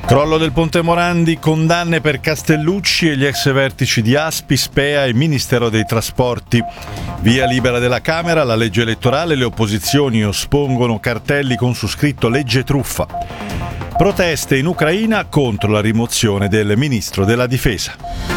Crollo del Ponte Morandi, condanne per Castellucci e gli ex vertici di ASPI, SPEA e Ministero dei Trasporti. Via libera della Camera, la legge elettorale, le opposizioni espongono cartelli con su scritto legge truffa. Proteste in Ucraina contro la rimozione del ministro della Difesa.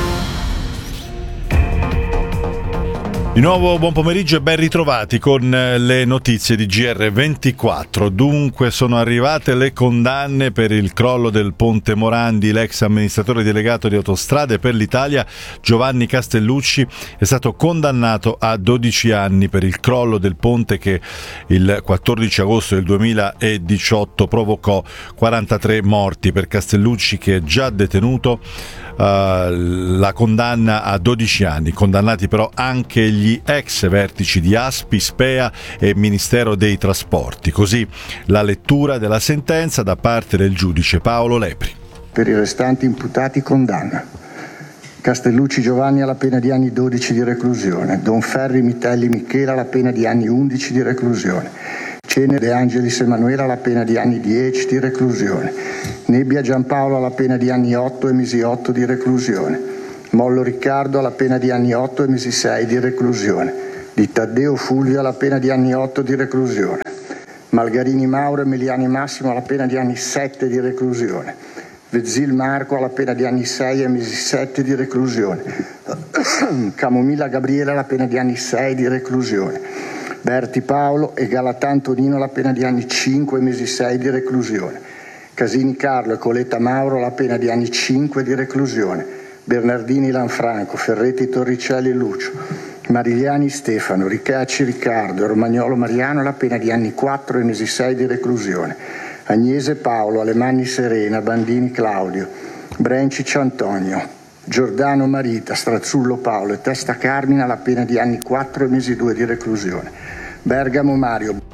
Di nuovo buon pomeriggio e ben ritrovati con le notizie di GR24. Dunque sono arrivate le condanne per il crollo del Ponte Morandi. L'ex amministratore delegato di Autostrade per l'Italia Giovanni Castellucci è stato condannato a 12 anni per il crollo del ponte che il 14 agosto del 2018 provocò 43 morti. Per Castellucci, che è già detenuto, la condanna a 12 anni, condannati però anche gli ex vertici di ASPI, SPEA e Ministero dei Trasporti. Così la lettura della sentenza da parte del giudice Paolo Lepri. Per i restanti imputati condanna: Castellucci Giovanni alla pena di anni 12 di reclusione, Donferri Mitelli Michela alla pena di anni 11 di reclusione, Cenere De Angelis Emanuela alla pena di anni 10 di reclusione, Nebbia Giampaolo alla pena di anni 8 e mesi 8 di reclusione, Mollo Riccardo alla pena di anni 8 e mesi 6 di reclusione, Di Taddeo Fulvio alla pena di anni 8 di reclusione, Malgarini Mauro e Meliani Massimo alla pena di anni 7 di reclusione, Vezzil Marco alla pena di anni 6 e mesi 7 di reclusione, Camomilla Gabriele alla pena di anni 6 di reclusione, Berti Paolo e Galatan Tonino alla pena di anni 5 e mesi 6 di reclusione, Casini Carlo e Coletta Mauro alla pena di anni 5 di reclusione, Bernardini Lanfranco, Ferretti Torricelli Lucio, Marigliani Stefano, Ricacci Riccardo e Romagnolo Mariano alla pena di anni 4 e mesi 6 di reclusione, Agnese Paolo, Alemanni Serena, Bandini Claudio, Brencic Antonio, Giordano Marita, Strazzullo Paolo e Testa Carmina alla pena di anni 4 e mesi 2 di reclusione, Bergamo Mario.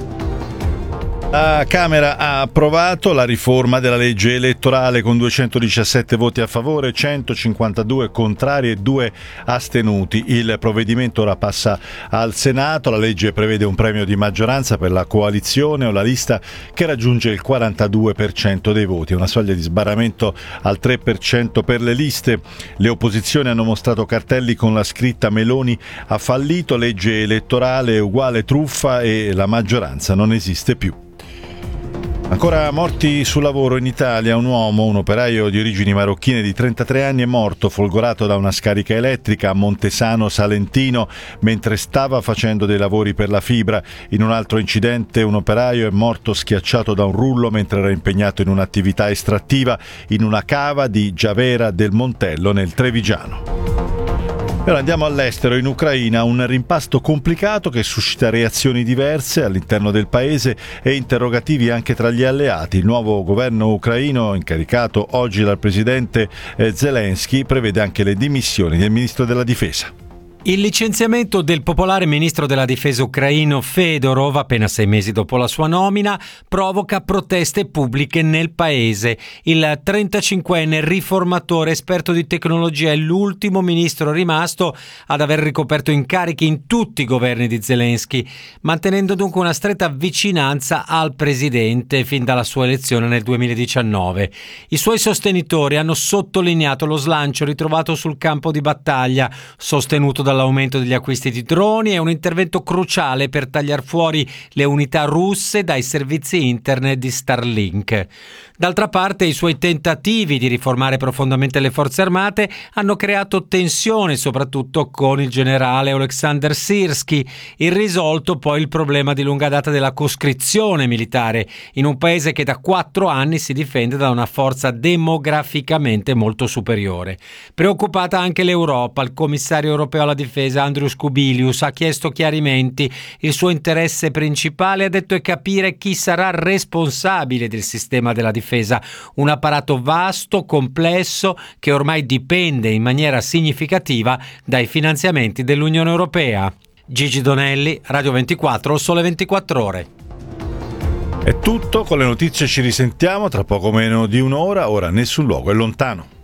La Camera ha approvato la riforma della legge elettorale con 217 voti a favore, 152 contrari e 2 astenuti. Il provvedimento ora passa al Senato. La legge prevede un premio di maggioranza per la coalizione o la lista che raggiunge il 42% dei voti, una soglia di sbarramento al 3% per le liste. Le opposizioni hanno mostrato cartelli con la scritta "Meloni ha fallito, legge elettorale uguale truffa" e la maggioranza non esiste più. Ancora morti sul lavoro in Italia. Un uomo, un operaio di origini marocchine di 33 anni, è morto folgorato da una scarica elettrica a Montesano Salentino mentre stava facendo dei lavori per la fibra. In un altro incidente un operaio è morto schiacciato da un rullo mentre era impegnato in un'attività estrattiva in una cava di Giavera del Montello nel Trevigiano. Ora andiamo all'estero. In Ucraina un rimpasto complicato che suscita reazioni diverse all'interno del paese e interrogativi anche tra gli alleati. Il nuovo governo ucraino, incaricato oggi dal presidente Zelensky, prevede anche le dimissioni del ministro della difesa. Il licenziamento del popolare ministro della difesa ucraino Fedorov, appena 6 mesi dopo la sua nomina, provoca proteste pubbliche nel paese. Il 35enne riformatore esperto di tecnologia è l'ultimo ministro rimasto ad aver ricoperto incarichi in tutti i governi di Zelensky, mantenendo dunque una stretta vicinanza al presidente fin dalla sua elezione nel 2019. I suoi sostenitori hanno sottolineato lo slancio ritrovato sul campo di battaglia, sostenuto dall'aumento degli acquisti di droni e un intervento cruciale per tagliar fuori le unità russe dai servizi internet di Starlink. D'altra parte, i suoi tentativi di riformare profondamente le forze armate hanno creato tensione, soprattutto con il generale Oleksandr Syrskyi, irrisolto poi il problema di lunga data della coscrizione militare in un paese che da 4 anni si difende da una forza demograficamente molto superiore. Preoccupata anche l'Europa. Il commissario europeo alla difesa Andrius Kubilius ha chiesto chiarimenti. Il suo interesse principale, ha detto, è capire chi sarà responsabile del sistema della difesa, un apparato vasto, complesso, che ormai dipende in maniera significativa dai finanziamenti dell'Unione Europea. Gigi Donelli, Radio 24, Sole 24 Ore. È tutto, con le notizie ci risentiamo tra poco meno di un'ora. Ora nessun luogo è lontano.